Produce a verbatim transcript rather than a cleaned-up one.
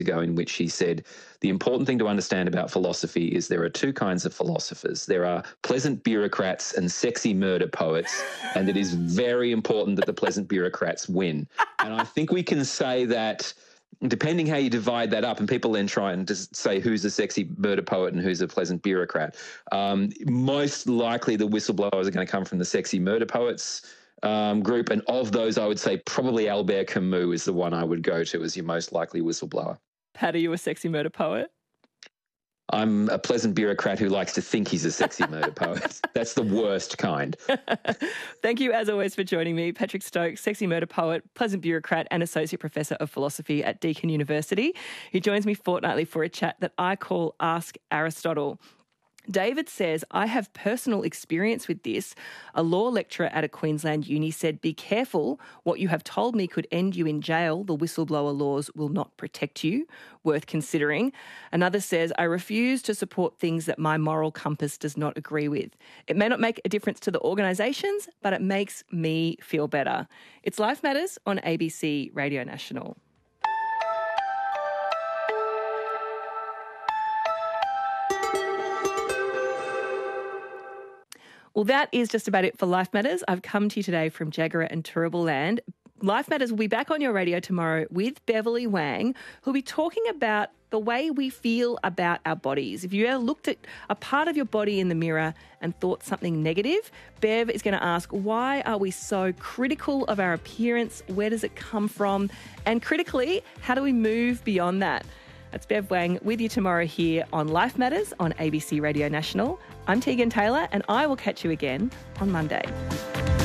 ago in which he said, the important thing to understand about philosophy is there are two kinds of philosophers. There are pleasant bureaucrats and sexy murder poets, and it is very important that the pleasant bureaucrats win. And I think we can say that depending how you divide that up, and people then try and just say who's a sexy murder poet and who's a pleasant bureaucrat, um, most likely the whistleblowers are going to come from the sexy murder poets um, group. And of those, I would say probably Albert Camus is the one I would go to as your most likely whistleblower. Pat, are you a sexy murder poet? I'm a pleasant bureaucrat who likes to think he's a sexy murder poet. That's the worst kind. Thank you, as always, for joining me. Patrick Stokes, sexy murder poet, pleasant bureaucrat and Associate Professor of Philosophy at Deakin University. He joins me fortnightly for a chat that I call Ask Aristotle. David says, I have personal experience with this. A law lecturer at a Queensland uni said, be careful, what you have told me could end you in jail. The whistleblower laws will not protect you. Worth considering. Another says, I refuse to support things that my moral compass does not agree with. It may not make a difference to the organisations, but it makes me feel better. It's Life Matters on A B C Radio National. Well, that is just about it for Life Matters. I've come to you today from Jagera and Turrbal Land. Life Matters will be back on your radio tomorrow with Beverly Wang, who'll be talking about the way we feel about our bodies. If you ever looked at a part of your body in the mirror and thought something negative, Bev is going to ask, why are we so critical of our appearance? Where does it come from? And critically, how do we move beyond that? That's Bev Wang with you tomorrow here on Life Matters on A B C Radio National. I'm Tegan Taylor and I will catch you again on Monday.